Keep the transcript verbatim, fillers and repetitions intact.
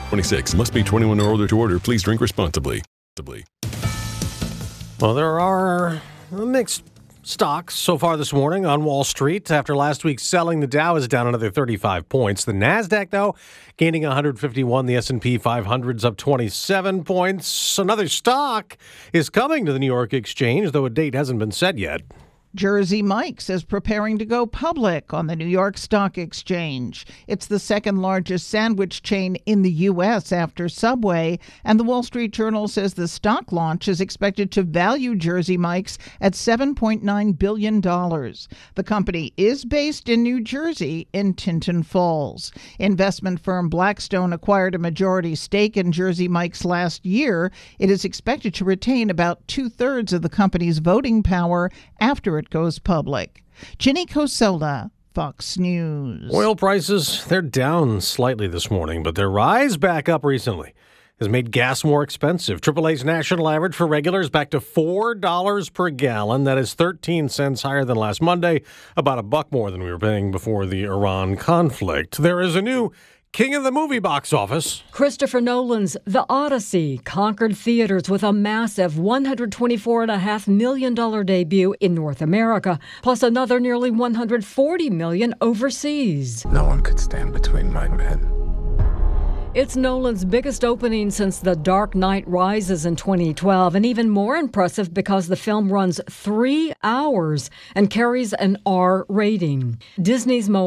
twenty-six must be twenty-one or older to order. Please drink responsibly. Well, there are mixed stocks so far this morning on Wall Street. After last week's selling, the Dow is down another thirty-five points. The Nasdaq, though, gaining one hundred fifty-one. The S and P five hundred's up twenty-seven points. Another stock is coming to the New York Exchange, though a date hasn't been set yet. Jersey Mike's is preparing to go public on the New York Stock Exchange. It's the second largest sandwich chain in the U S after Subway, and the Wall Street Journal says the stock launch is expected to value Jersey Mike's at seven point nine billion dollars. The company is based in New Jersey in Tinton Falls. Investment firm Blackstone acquired a majority stake in Jersey Mike's last year. It is expected to retain about two-thirds of the company's voting power after it goes public. Ginny Cosola, Fox News. Oil prices, they're down slightly this morning, but their rise back up recently has made gas more expensive. triple A's national average for regulars back to four dollars per gallon. That is thirteen cents higher than last Monday, about a buck more than we were paying before the Iran conflict. There is a new king of the movie box office. Christopher Nolan's The Odyssey conquered theaters with a massive one hundred twenty-four point five million dollars debut in North America, plus another nearly one hundred forty million dollars overseas. No one could stand between my men. It's Nolan's biggest opening since The Dark Knight Rises in twenty twelve, and even more impressive because the film runs three hours and carries an R rating. Disney's Mo